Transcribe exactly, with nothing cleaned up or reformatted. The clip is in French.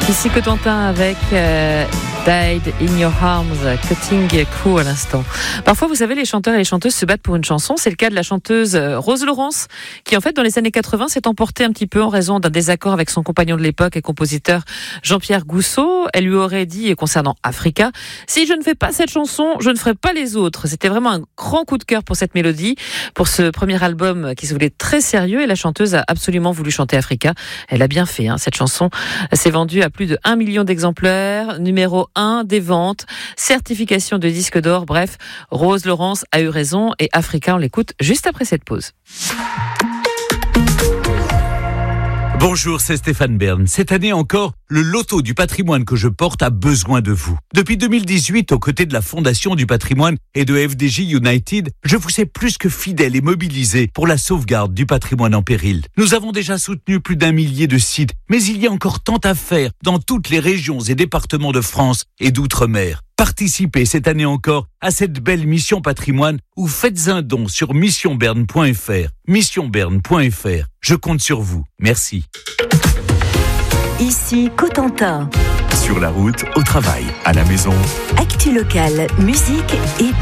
Ici Cotentin avec euh, Died in Your Arms, Cutting Crew à l'instant. Parfois, vous savez, les chanteurs et les chanteuses se battent pour une chanson. C'est le cas de la chanteuse Rose Laurence, qui en fait, dans les années quatre-vingts, s'est emportée un petit peu en raison d'un désaccord avec son compagnon de l'époque et compositeur Jean-Pierre Gousseau. Elle lui aurait dit, concernant Africa, si je ne fais pas cette chanson, je ne ferai pas les autres. C'était vraiment un grand coup de cœur pour cette mélodie, pour ce premier album qui se voulait très sérieux, et la chanteuse a absolument voulu chanter Africa. Elle a bien fait, hein. Cette chanson s'est vendue à plus de un million d'exemplaires, numéro un des ventes, certification de disque d'or. Bref, Rose Laurence a eu raison, et Africa, on l'écoute juste après cette pause. Bonjour, c'est Stéphane Bern. Cette année encore, le loto du patrimoine que je porte a besoin de vous. Depuis deux mille dix-huit, aux côtés de la Fondation du patrimoine et de F D J United, je vous sais plus que fidèle et mobilisé pour la sauvegarde du patrimoine en péril. Nous avons déjà soutenu plus d'un millier de sites, mais il y a encore tant à faire dans toutes les régions et départements de France et d'outre-mer. Participez cette année encore à cette belle mission patrimoine ou faites un don sur mission bern point f r. mission bern point f r. Je compte sur vous. Merci. Ici Cotentin. Sur la route, au travail, à la maison. Actu locale, musique et